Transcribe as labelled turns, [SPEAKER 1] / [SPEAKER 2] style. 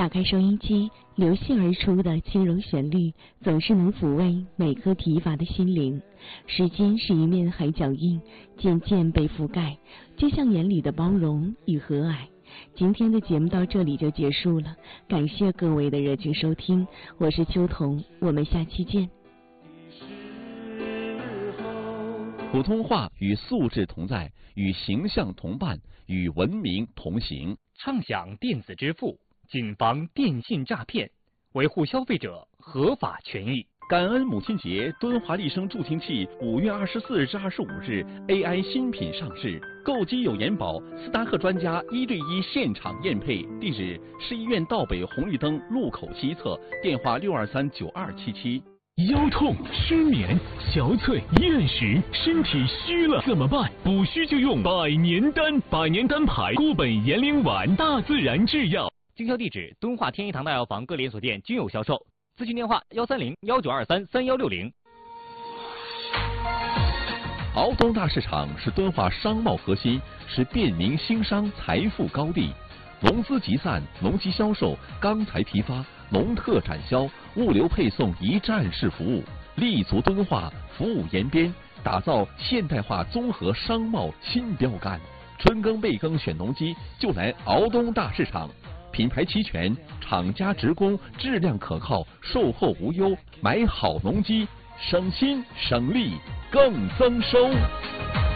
[SPEAKER 1] 打开收音机，流泻而出的轻柔旋律，总是能抚慰每颗疲乏的心灵。时间是一面海脚印，渐渐被覆盖，就像眼里的包容与和蔼。今天的节目到这里就结束了，感谢各位的热情收听，我是秋彤，我们下期见。
[SPEAKER 2] 普通话与素质同在，与形象同伴，与文明同行。
[SPEAKER 3] 畅享电子支付，谨防电信诈骗，维护消费者合法权益。
[SPEAKER 2] 感恩母亲节，敦华丽声助听器5月24日至25日 AI 新品上市，购机有延保，斯达克专家1对1现场验配，地址市医院道北红绿灯路口西侧，电话6239277。
[SPEAKER 4] 腰痛、失眠、憔悴、厌食，身体虚了怎么办？补虚就用百年丹，百年丹牌固本延龄丸，大自然制药。
[SPEAKER 3] 经销地址：敦化天一堂大药房各连锁店均有销售。咨询电话：130-1923-3160。
[SPEAKER 2] 敖东大市场是敦化商贸核心，是便民兴商财富高地。农资集散、农机销售、钢材批发、农特展销、物流配送一站式服务，立足敦化，服务延边，打造现代化综合商贸新标杆。春耕备耕选农机，就来敖东大市场。品牌齐全，厂家直供，质量可靠，售后无忧。买好农机，省心省力更增收。